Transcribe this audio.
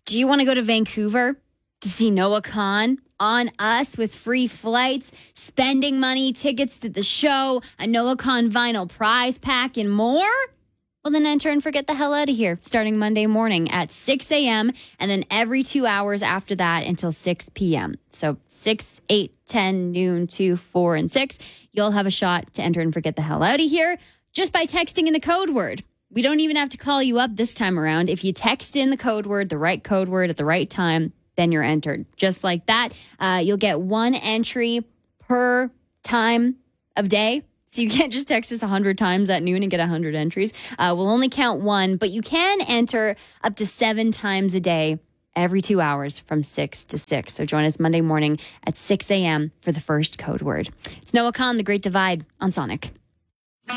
Do you want to go to Vancouver to see Noah Khan on us with free flights, spending money, tickets to the show, a Noah Khan vinyl prize pack, and more? Well, then enter and forget the hell out of here starting Monday morning at 6 a.m. and then every 2 hours after that until 6 p.m. So 6, 8, 10, noon, 2, 4, and 6. You'll have a shot to enter and forget the hell out of here just by texting in the code word. We don't even have to call you up this time around. If you text in the code word at the right time, then you're entered. Just like that, you'll get one entry per time of day. So you can't just text us 100 times at noon and get 100 entries. We'll only count one, but you can enter up to 7 times a day every 2 hours from 6 to 6. So join us Monday morning at 6 a.m. for the first code word. It's Noah Khan, The Great Divide on Sonic.